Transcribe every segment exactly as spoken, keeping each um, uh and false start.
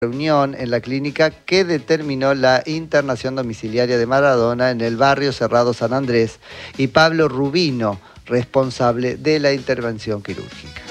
reunión en la clínica que determinó la internación domiciliaria de Maradona en el barrio Cerrado San Andrés, y Pablo Rubino, responsable de la intervención quirúrgica.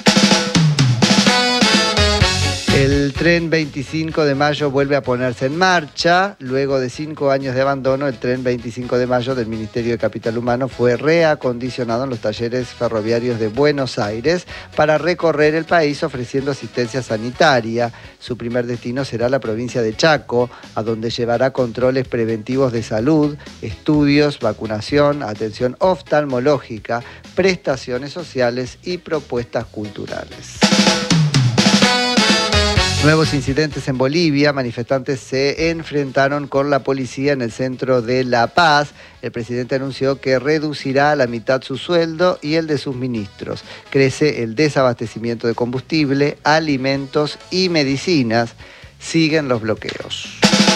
El tren veinticinco de mayo vuelve a ponerse en marcha. Luego de cinco años de abandono, el tren veinticinco de mayo del Ministerio de Capital Humano fue reacondicionado en los talleres ferroviarios de Buenos Aires para recorrer el país ofreciendo asistencia sanitaria. Su primer destino será la provincia de Chaco, a donde llevará controles preventivos de salud, estudios, vacunación, atención oftalmológica, prestaciones sociales y propuestas culturales. Nuevos incidentes en Bolivia. Manifestantes se enfrentaron con la policía en el centro de La Paz. El presidente anunció que reducirá a la mitad su sueldo y el de sus ministros. Crece el desabastecimiento de combustible, alimentos y medicinas. Siguen los bloqueos.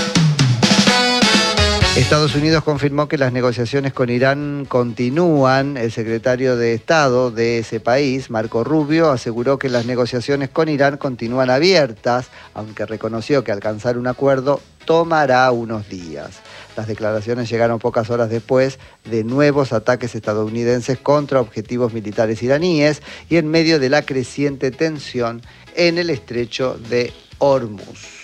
Estados Unidos confirmó que las negociaciones con Irán continúan. El secretario de Estado de ese país, Marco Rubio, aseguró que las negociaciones con Irán continúan abiertas, aunque reconoció que alcanzar un acuerdo tomará unos días. Las declaraciones llegaron pocas horas después de nuevos ataques estadounidenses contra objetivos militares iraníes y en medio de la creciente tensión en el estrecho de Hormuz.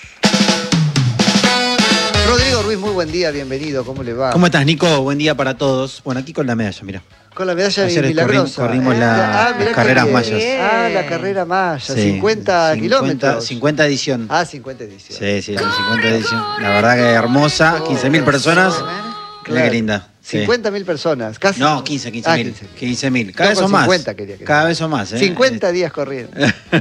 Rodrigo Ruiz, muy buen día, bienvenido, ¿cómo le va? ¿Cómo estás, Nico? Buen día para todos. Bueno, aquí con la medalla, mira. Con la medalla Ayer milagrosa. Corrimos, corrimos la ah, carreras mayas. Ah, la carrera maya, Sí, cincuenta kilómetros. cincuenta edición. Ah, cincuenta edición. Sí, sí, la cincuenta edición. La verdad que hermosa, quince mil personas. Mira qué linda. Sí. cincuenta mil personas, casi. No, quince, quince mil. Ah, quince mil. Cada no, vez son más. cincuenta quería que Cada vez son más. ¿eh? cincuenta días corriendo.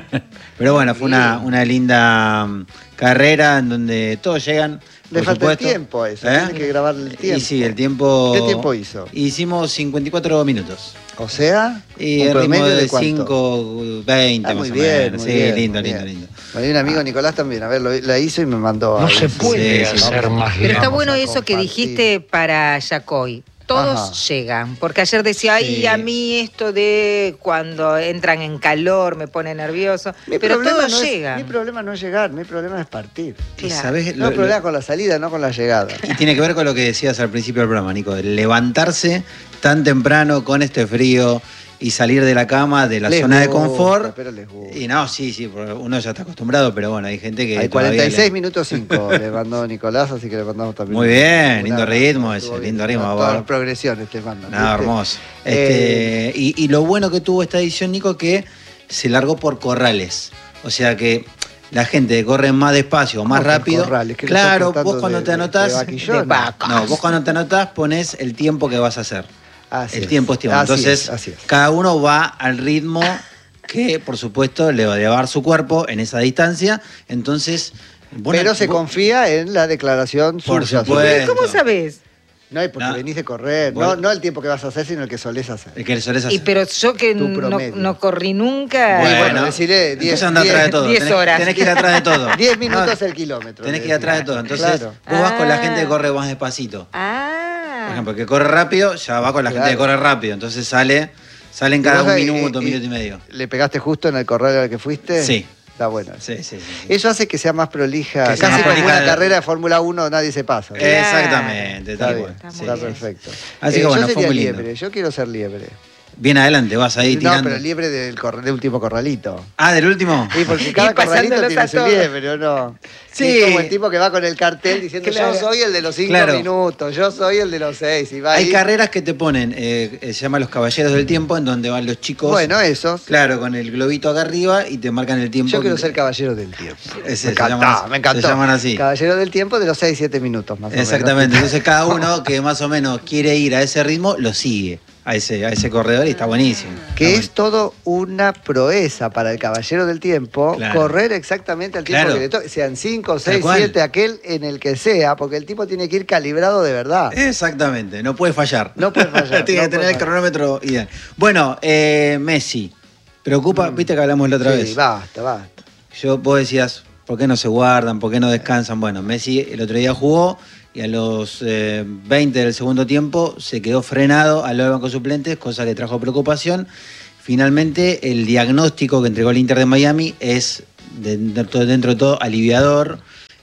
Pero bueno, fue una, una linda carrera en donde todos llegan. Le por falta supuesto. el tiempo a eso, ¿Eh? tiene que grabar el tiempo. Y sí, el tiempo. ¿Qué tiempo hizo? Hicimos cincuenta y cuatro minutos. O sea, Y un el ritmo promedio de cuánto? cinco veinte Ah, más muy o bien, menos. muy Sí, bien, lindo, muy lindo, bien. lindo. Hay un amigo, Nicolás, también, a ver, lo, la hizo y me mandó. No a se ver, puede sí, sí, hacer sí. más. Pero está Vamos bueno a eso que compartir. dijiste para Yacoy. Todos Ajá. llegan, porque ayer decía, ay, Sí. a mí esto de cuando entran en calor me pone nervioso, Mi pero problema todos no es- llegan. Mi problema no es llegar, mi problema es partir. Y Claro. sabés, No lo- hay problema lo- con la salida, no con la llegada. y tiene que ver con lo que decías al principio del programa, Nico, de levantarse tan temprano con este frío y salir de la cama, de la Les zona de gusta, confort. pero les gusta. Y no, sí, sí, porque uno ya está acostumbrado, pero bueno, hay gente que Hay todavía cuarenta y seis le- minutos cinco le mandó Nicolás, así que le mandamos también. Muy bien, un lindo abrazo. ritmo Estuvo ese, bien. lindo ritmo, Todas vos. las progresiones te mandan. Nada, ¿viste? hermoso. Eh, Este, y, y lo bueno que tuvo esta edición, Nico, que se largó por corrales. O sea que la gente corre más despacio, más ¿Cómo por rápido. corrales? ¿Qué le Claro, estás vos tratando cuando de- te de- anotás. de vaquillón? de vaca. No, vos cuando te anotás pones el tiempo que vas a hacer. Así el es. tiempo es tiempo. Así Entonces, es, así es. cada uno va al ritmo que, por supuesto, le va a llevar su cuerpo en esa distancia. Entonces, vos Pero no- se vos- confía en la declaración Por suya. supuesto. ¿Cómo sabés? No, y porque No. venís de correr. Bueno. No, no el tiempo que vas a hacer, sino el que solés hacer. el que le solés hacer. Y pero yo que Tu no, promedio. no corrí nunca. Bueno, bueno, decirle diez- entonces anda atrás de todo. diez Tenés- horas. Tenés que ir atrás de todo. diez minutos No, el kilómetro. Tenés le que ir atrás de decía. todo. Entonces, Claro. vos vas con la Ah. gente que corre más despacito. Ah. Por ejemplo, el que corre rápido, ya va con la gente Claro. que corre rápido. Entonces sale, salen ¿Y cada vos un ahí- minuto, y- minuto y medio. ¿Le pegaste justo en el corral al que fuiste? Sí. Está bueno. Sí, sí, sí. sí. Eso hace que sea más prolija. Que sea Casi más como prolija una de- carrera de Fórmula uno, nadie se pasa. Claro. Exactamente, Está tal bien, cual. Está Sí, muy está sí. bien. perfecto. Así que Eh, bueno, yo fue sería muy lindo. liebre, yo quiero ser liebre. Bien adelante, vas ahí No, tirando. pero liebre del, corral- del último corralito. Ah, ¿del último? Sí, porque cada Y pasándolos corralito tiene a su todos. liebre, ¿o no? Sí. Sí. Es como el tipo que va con el cartel diciendo Claro. yo soy el de los cinco Claro. minutos, yo soy el de los seis. Y va Hay ahí. carreras que te ponen, eh, eh, se llama Los Caballeros del Tiempo, en donde van los chicos. Bueno, esos. Claro, con el globito acá arriba y te marcan el tiempo. Yo quiero que- ser caballero del tiempo. Ese, me se encantó, llaman- me encantó. se llaman así. Caballero del tiempo de los seis, siete minutos más o menos. Exactamente. Entonces cada uno que más o menos quiere ir a ese ritmo, lo sigue a ese, a ese corredor y está buenísimo. Que Está es todo una proeza para el caballero del tiempo, Claro. correr exactamente al tiempo Claro. que le toque, sean cinco, Tal seis, cual. siete, aquel en el que sea, porque el tipo tiene que ir calibrado de verdad. bueno. Exactamente, no puede fallar. No puede fallar, Tiene no que tener puede el fallar. cronómetro ideal. Bueno, eh, Messi. ¿Preocupa? ¿Viste que hablamos la otra Sí, vez? basta, basta. Yo, vos decías, ¿por qué no se guardan? ¿Por qué no descansan? Bueno, Messi el otro día jugó y a los eh, veinte del segundo tiempo se quedó frenado al lado del banco suplentes, cosa que trajo preocupación. Finalmente, el diagnóstico que entregó el Inter de Miami es, dentro, dentro de todo, aliviador.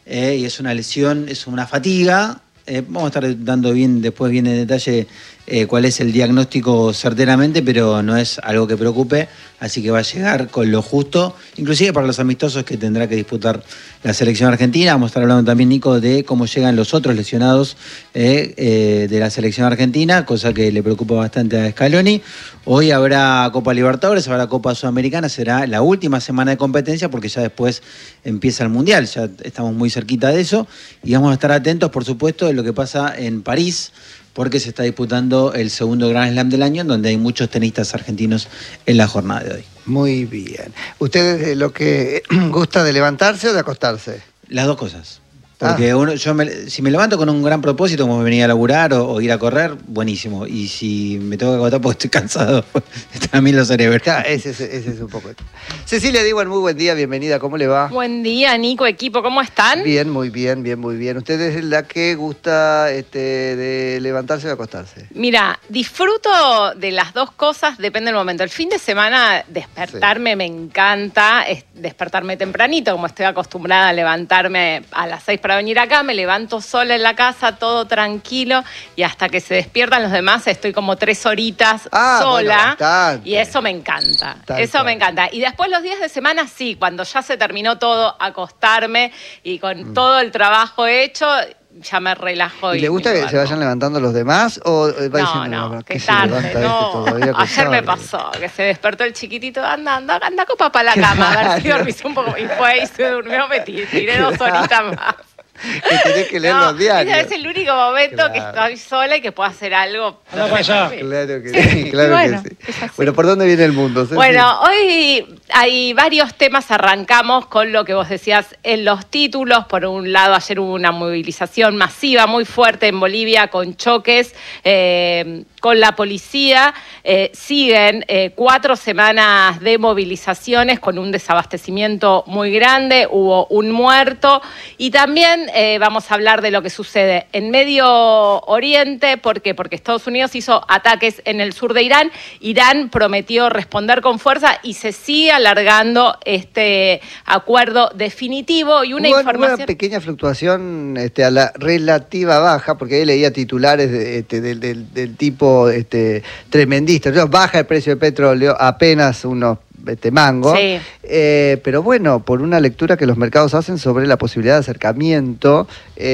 eh, y es una lesión, es una fatiga. Eh, vamos a estar dando bien después bien en detalle eh, cuál es el diagnóstico certeramente, pero no es algo que preocupe, así que va a llegar con lo justo, inclusive para los amistosos que tendrá que disputar la selección argentina. Vamos a estar hablando también, Nico, de cómo llegan los otros lesionados eh, eh, de la selección argentina, cosa que le preocupa bastante a Scaloni. Hoy habrá Copa Libertadores, habrá Copa Sudamericana, será la última semana de competencia porque ya después empieza el Mundial, ya estamos muy cerquita de eso, y vamos a estar atentos, por supuesto, de lo que pasa en París, porque se está disputando el segundo Grand Slam del año, en donde hay muchos tenistas argentinos en la jornada de hoy. Muy bien. ¿Ustedes de lo que gusta de levantarse o de acostarse? Las dos cosas. Porque ah. uno, yo me, si me levanto con un gran propósito, como venir a laburar o, o ir a correr, buenísimo. Y si me tengo que agotar porque estoy cansado, también lo cerebro. Claro, ese, ese, ese es un poco. Cecilia Diwan, muy buen día, bienvenida, ¿cómo le va? Buen día, Nico, equipo, ¿cómo están? Bien, muy bien, bien, muy bien. ¿Usted es la que gusta este, de levantarse o de acostarse? Mira, disfruto de las dos cosas, depende del momento. El fin de semana, despertarme sí. me encanta, es despertarme tempranito, como estoy acostumbrada a levantarme a las seis para venir acá, me levanto sola en la casa, todo tranquilo, y hasta que se despiertan los demás estoy como tres horitas ah, sola, bueno, y eso me encanta, Tal eso cual. me encanta. Y después los días de semana sí, cuando ya se terminó todo, acostarme y con mm. todo el trabajo hecho, ya me relajo. ¿Y, y le gusta que se vayan levantando los demás o va no, diciendo, no, no, que tarde, no. Este Ayer me pasó que se despertó el chiquitito, anda, anda, anda con papá a la cama, a ver si dormís un poco. Y fue y se durmió, me tiré, tiré dos horitas más. Que tenés que leer no, los diarios. Es el único momento claro. que estoy sola y que puedo hacer algo. No para allá. Claro que sí, claro bueno, que sí. Bueno, ¿por dónde viene el mundo? Ceci? Bueno, hoy hay varios temas. Arrancamos con lo que vos decías en los títulos. Por un lado, ayer hubo una movilización masiva muy fuerte en Bolivia con choques eh, con la policía. Eh, siguen eh, cuatro semanas de movilizaciones con un desabastecimiento muy grande. Hubo un muerto y también Eh, vamos a hablar de lo que sucede en Medio Oriente. ¿Por qué? Porque Estados Unidos hizo ataques en el sur de Irán. Irán prometió responder con fuerza y se sigue alargando este acuerdo definitivo. Y una Hubo información... una pequeña fluctuación este, a la relativa baja, porque ahí leía titulares de, este, del, del, del tipo este, tremendista. Entonces, baja el precio del petróleo, apenas unos este mango, sí. eh, pero bueno, por una lectura que los mercados hacen sobre la posibilidad de acercamiento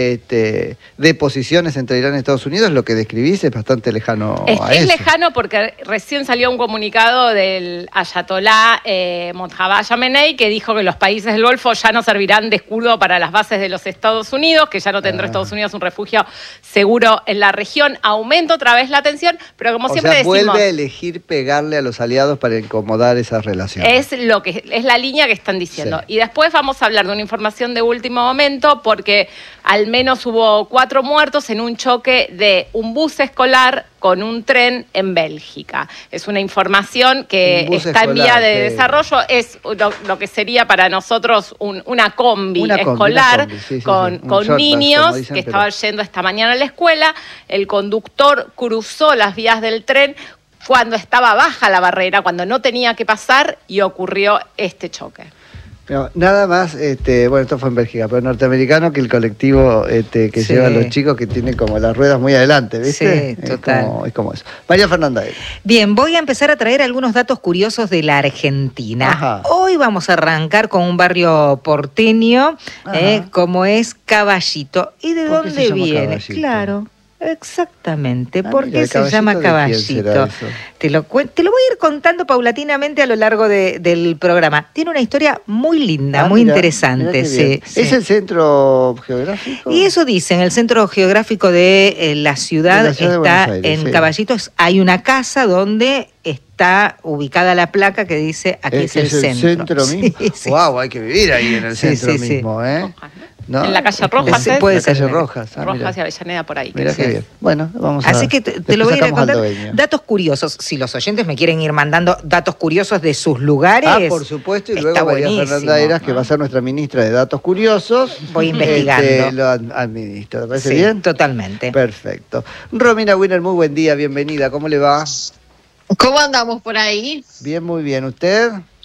este, de posiciones entre Irán y Estados Unidos, lo que describís es bastante lejano es, a es eso. Es lejano porque recién salió un comunicado del ayatolá eh, Mojtaba Khamenei que dijo que los países del Golfo ya no servirán de escudo para las bases de los Estados Unidos, que ya no tendrá ah. Estados Unidos un refugio seguro en la región. Aumenta otra vez la tensión, pero como o siempre sea, decimos... vuelve a elegir pegarle a los aliados para incomodar esas relaciones. Es lo que es la línea que están diciendo. Sí. Y después vamos a hablar de una información de último momento, porque al menos hubo cuatro muertos en un choque de un bus escolar con un tren en Bélgica. Es una información que está en vía de sí. desarrollo. Es lo, lo que sería para nosotros un, una combi una escolar combi, una combi. Sí, sí, con, sí. con niños dicen, que pero... estaban yendo esta mañana a la escuela. El conductor cruzó las vías del tren cuando estaba baja la barrera, cuando no tenía que pasar, y ocurrió este choque. Pero nada más, este, bueno, esto fue en Bélgica, pero norteamericano que el colectivo este, que sí. lleva a los chicos que tienen como las ruedas muy adelante, ¿viste? Sí, total. Es como, es como eso. María Fernanda. Bien, voy a empezar a traer algunos datos curiosos de la Argentina. Ajá. Hoy vamos a arrancar con un barrio porteño, eh, como es Caballito. ¿Y de ¿Por dónde viene? Caballito? Claro. Exactamente, ah, ¿por mira, qué se llama Caballito? Te lo, te lo voy a ir contando paulatinamente a lo largo de, del programa. Tiene una historia muy linda, ah, muy mira, interesante. Sí, sí. ¿Es el centro geográfico? Y eso dicen, el centro geográfico de eh, la ciudad, de la ciudad está Aires, en sí. Caballito. Hay una casa donde está ubicada la placa que dice aquí es, es el, el centro. centro mismo. Sí, sí. Wow, hay que vivir ahí en el sí, centro sí, mismo, sí. ¿eh? ¿No? En la calle Rojas, ¿es? Puede la ser. calle Rojas. Ah, Rojas y Avellaneda por ahí. Mira qué bien. Bueno, vamos a Así que te, te lo voy a ir a contar. Datos curiosos. Si los oyentes me quieren ir mandando datos curiosos de sus lugares. Ah, por supuesto. Y luego María Fernanda Eras, que va a ser nuestra ministra de Datos Curiosos. Voy investigando. Este, lo administra. ¿Te parece sí, bien? Totalmente. Perfecto. Romina Winner, muy buen día. Bienvenida. ¿Cómo le va? ¿Cómo andamos por ahí? Bien, muy bien. ¿Usted?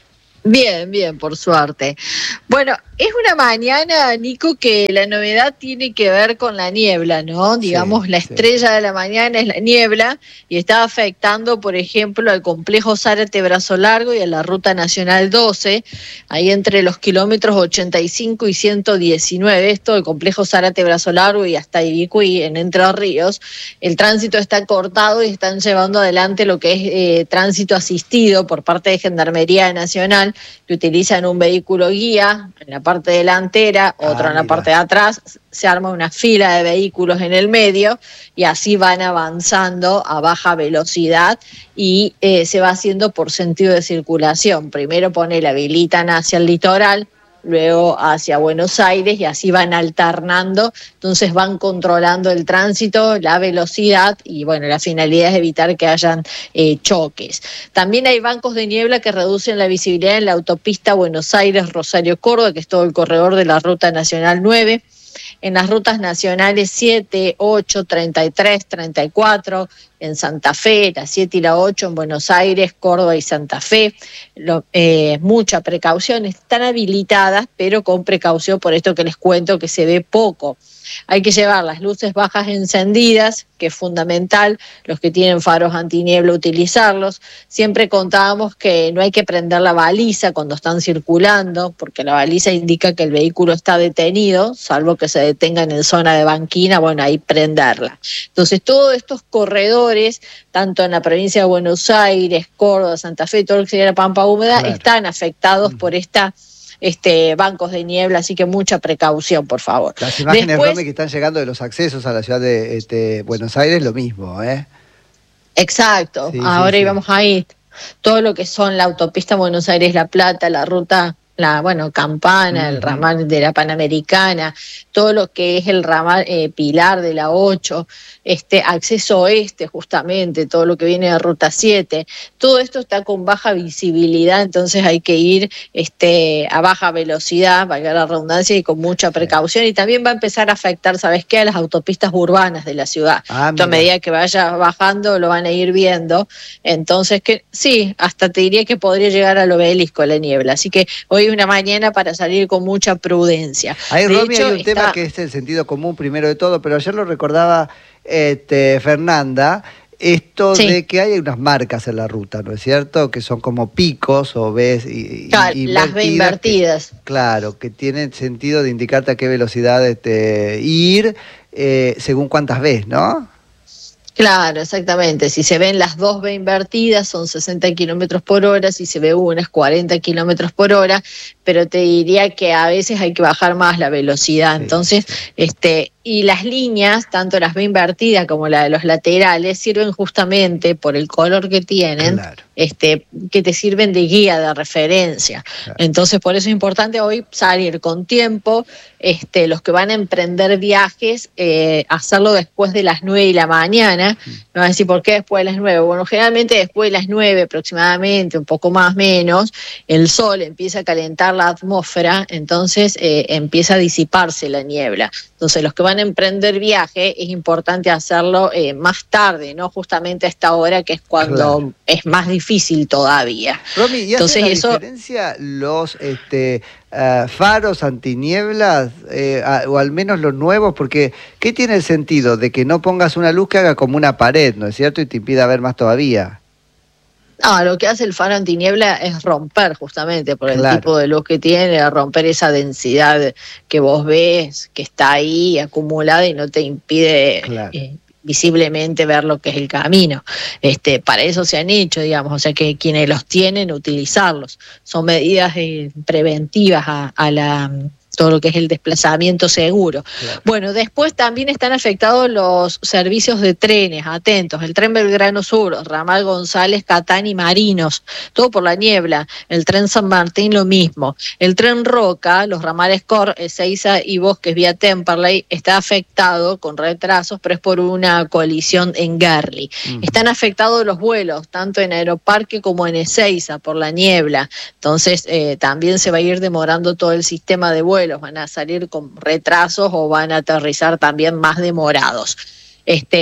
Bien, bien, por suerte. Bueno, es una mañana, Nico, que la novedad tiene que ver con la niebla, ¿no? Digamos, sí, la estrella sí. de la mañana es la niebla y está afectando, por ejemplo, al complejo Zárate-Brazo Largo y a la Ruta Nacional doce, ahí entre los kilómetros ochenta y cinco y ciento diecinueve, esto, el complejo Zárate-Brazo Largo y hasta Ibicuí, en Entre Ríos. El tránsito está cortado y están llevando adelante lo que es eh, tránsito asistido por parte de Gendarmería Nacional, que utilizan un vehículo guía en la parte delantera, otro ah, en la mira. parte de atrás, se arma una fila de vehículos en el medio y así van avanzando a baja velocidad y eh, se va haciendo por sentido de circulación. Primero pone la habilitan hacia el litoral, luego hacia Buenos Aires y así van alternando, entonces van controlando el tránsito, la velocidad y bueno, la finalidad es evitar que hayan eh, choques. También hay bancos de niebla que reducen la visibilidad en la autopista Buenos Aires-Rosario-Córdoba, que es todo el corredor de la Ruta Nacional nueve, en las rutas nacionales siete, ocho, treinta y tres, treinta y cuatro, en Santa Fe, la siete y la ocho en Buenos Aires, Córdoba y Santa Fe. Lo, eh, mucha precaución, están habilitadas, pero con precaución por esto que les cuento que se ve poco. Hay que llevar las luces bajas encendidas, que es fundamental, los que tienen faros antiniebla utilizarlos. Siempre contábamos que no hay que prender la baliza cuando están circulando, porque la baliza indica que el vehículo está detenido, salvo que se detengan en zona de banquina, bueno, ahí prenderla. Entonces todos estos corredores, tanto en la provincia de Buenos Aires, Córdoba, Santa Fe, todo lo que sería la Pampa Húmeda, claro. están afectados mm. por esta Este, bancos de niebla, así que mucha precaución, por favor. Las imágenes, Después, Romy, que están llegando de los accesos a la ciudad de este, Buenos Aires, lo mismo, ¿eh? Exacto, sí, ahora sí, íbamos sí. ahí, todo lo que son la autopista Buenos Aires-La Plata, la ruta, la bueno, Campana, uh-huh. el ramal de la Panamericana, todo lo que es el ramal eh, Pilar de la ocho, este acceso oeste justamente, todo lo que viene de Ruta siete, todo esto está con baja visibilidad, entonces hay que ir este, a baja velocidad, valga la redundancia, y con mucha precaución, y también va a empezar a afectar, ¿sabes qué?, a las autopistas urbanas de la ciudad. Ah, a medida que vaya bajando lo van a ir viendo, entonces que sí, hasta te diría que podría llegar al Obelisco la niebla, así que hoy una mañana para salir con mucha prudencia. Ahí, Romy, hay un está... tema que es el sentido común primero de todo, pero ayer lo recordaba este, Fernanda, esto sí. de que hay unas marcas en la ruta, ¿no es cierto? Que son como picos o ves y, claro, y las ve invertidas. Que, claro, que tienen sentido de indicarte a qué velocidad este, ir eh, según cuántas ves, ¿no? Claro, exactamente. Si se ven las dos B invertidas son sesenta kilómetros por hora, si se ve una es cuarenta kilómetros por hora, pero te diría que a veces hay que bajar más la velocidad. Sí, Entonces, sí. este y las líneas, tanto las B invertidas como la de los laterales, sirven justamente por el color que tienen, claro. este que te sirven de guía, de referencia. Claro. Entonces, por eso es importante hoy salir con tiempo, este los que van a emprender viajes, eh, hacerlo después de las nueve de la mañana. Mm. Me van a decir, ¿por qué después de las nueve? Bueno, generalmente después de las nueve aproximadamente, un poco más menos, el sol empieza a calentar la atmósfera, entonces eh, empieza a disiparse la niebla. Entonces, los que van a emprender viaje, es importante hacerlo eh, más tarde, no justamente a esta hora, que es cuando claro. es más difícil todavía. Romy, ¿y hace la eso... diferencia los este, uh, faros antinieblas, eh, a, o al menos los nuevos? Porque, ¿qué tiene el sentido de que no pongas una luz que haga como una pared, ¿no es cierto? Y te impida ver más todavía. No, lo que hace el faro antiniebla es romper justamente por el claro. tipo de luz que tiene, romper esa densidad que vos ves, que está ahí acumulada y no te impide claro. eh, visiblemente ver lo que es el camino. Este, para eso se han hecho, digamos, o sea que quienes los tienen, utilizarlos. Son medidas eh, preventivas a, a la... todo lo que es el desplazamiento seguro. Claro. Bueno, después también están afectados los servicios de trenes, atentos, el tren Belgrano Sur, Ramal González, Catán y Marinos, todo por la niebla, el tren San Martín lo mismo, el tren Roca, los ramales Cor, Ezeiza y Bosques vía Temperley, está afectado con retrasos, pero es por una colisión en Garli. Uh-huh. Están afectados los vuelos, tanto en Aeroparque como en Ezeiza, por la niebla, entonces eh, también se va a ir demorando todo el sistema de vuelos, van a salir con retrasos o van a aterrizar también más demorados. Este,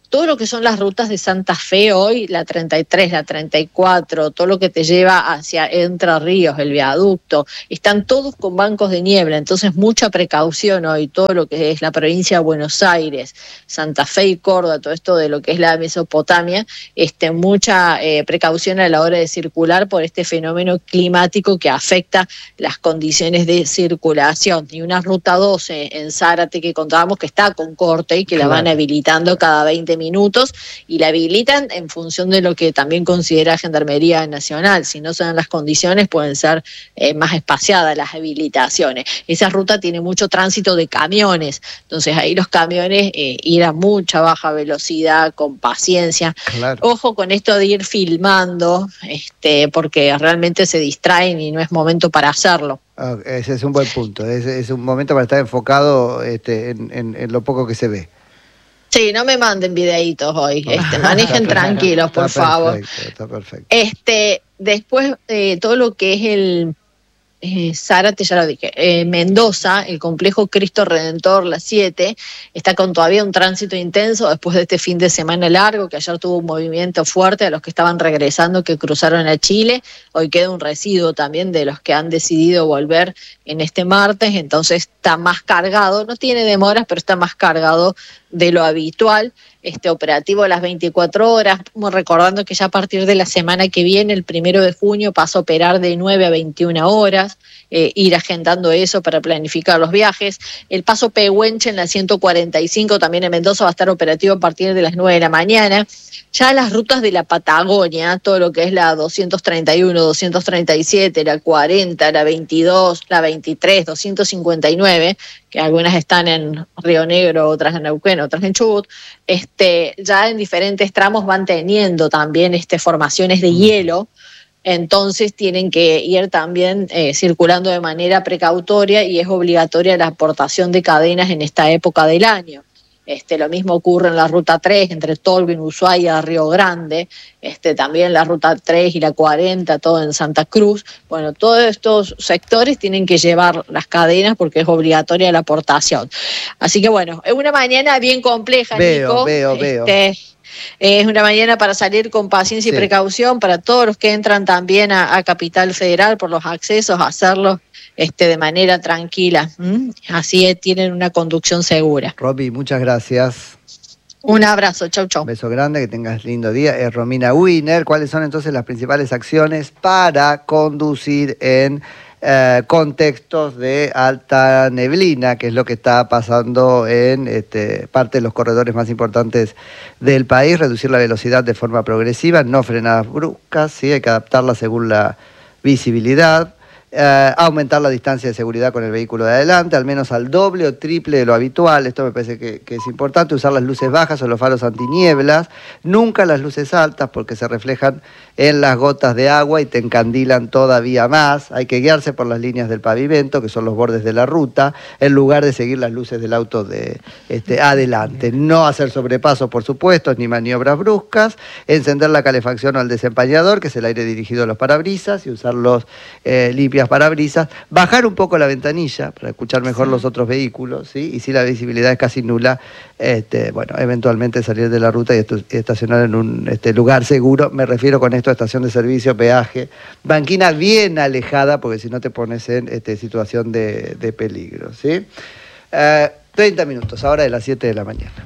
todo lo que son las rutas de Santa Fe hoy, la treinta y tres, la treinta y cuatro, todo lo que te lleva hacia Entre Ríos, el viaducto, están todos con bancos de niebla, entonces mucha precaución hoy, todo lo que es la provincia de Buenos Aires, Santa Fe y Córdoba, todo esto de lo que es la Mesopotamia, este, mucha eh, precaución a la hora de circular por este fenómeno climático que afecta las condiciones de circulación. Y una ruta doce en Zárate que contábamos que está con corte y que claro, la van habilitando cada veinte minutos y la habilitan en función de lo que también considera Gendarmería Nacional. Si no se dan las condiciones pueden ser eh, más espaciadas las habilitaciones. Esa ruta tiene mucho tránsito de camiones, entonces ahí los camiones eh, ir a mucha baja velocidad, con paciencia. Claro. Ojo con esto de ir filmando, este, porque realmente se distraen y no es momento para hacerlo. Ah, ese es un buen punto, es, es un momento para estar enfocado este, en, en, en lo poco que se ve. Sí, no me manden videitos hoy, este, manejen tranquilos, por está favor. Perfecto, está perfecto. Este, después, eh, todo lo que es el eh, Zárate, ya lo dije, eh, Mendoza, el complejo Cristo Redentor, la siete, está con todavía un tránsito intenso después de este fin de semana largo, que ayer tuvo un movimiento fuerte a los que estaban regresando, que cruzaron a Chile. Hoy queda un residuo también de los que han decidido volver en este martes, entonces está más cargado, no tiene demoras, pero está más cargado de lo habitual, este operativo a las veinticuatro horas, como recordando que ya a partir de la semana que viene, el primero de junio, pasa a operar de nueve a veintiuna horas, eh, ir agendando eso para planificar los viajes. El paso Pehuenche en la ciento cuarenta y cinco, también en Mendoza, va a estar operativo a partir de las nueve de la mañana. Ya las rutas de la Patagonia, todo lo que es la doscientos treinta y uno, doscientos treinta y siete, la cuarenta, la veintidós, la veintitrés, doscientos cincuenta y nueve, que algunas están en Río Negro, otras en Neuquén, otras en Chubut, este, ya en diferentes tramos van teniendo también este, formaciones de hielo, entonces tienen que ir también eh, circulando de manera precautoria y es obligatoria la aportación de cadenas en esta época del año. Este, lo mismo ocurre en la ruta tres, entre Tolwyn, Ushuaia, Río Grande, este, también la ruta tres y la cuarenta, todo en Santa Cruz. Bueno, todos estos sectores tienen que llevar las cadenas porque es obligatoria la aportación. Así que bueno, es una mañana bien compleja, veo, Nico. Veo, este, veo. Es una mañana para salir con paciencia sí. y precaución, para todos los que entran también a, a Capital Federal por los accesos, hacerlo este, de manera tranquila. ¿Mm? Así tienen una conducción segura. Romy, muchas gracias. Un abrazo, chau, chau. Un beso grande, que tengas lindo día. Es Romina Wiener. ¿Cuáles son entonces las principales acciones para conducir en eh, contextos de alta neblina, que es lo que está pasando en este, parte de los corredores más importantes del país? Reducir la velocidad de forma progresiva, no frenadas bruscas, ¿sí? Hay que adaptarla según la visibilidad. Uh, aumentar la distancia de seguridad con el vehículo de adelante, al menos al doble o triple de lo habitual. Esto me parece que, que es importante. Usar las luces bajas o los faros antinieblas, nunca las luces altas porque se reflejan en las gotas de agua y te encandilan todavía más. Hay que guiarse por las líneas del pavimento, que son los bordes de la ruta, en lugar de seguir las luces del auto de este, adelante. No hacer sobrepasos, por supuesto, ni maniobras bruscas. Encender la calefacción o el desempañador, que es el aire dirigido a los parabrisas, y usar los eh, limpios parabrisas, bajar un poco la ventanilla para escuchar mejor sí. los otros vehículos, ¿sí? Y si la visibilidad es casi nula, este, bueno, eventualmente salir de la ruta y estacionar en un este, lugar seguro. Me refiero con esto a estación de servicio, peaje, banquina bien alejada, porque si no te pones en este, situación de, de peligro, ¿sí? Eh, treinta minutos, ahora de las siete de la mañana.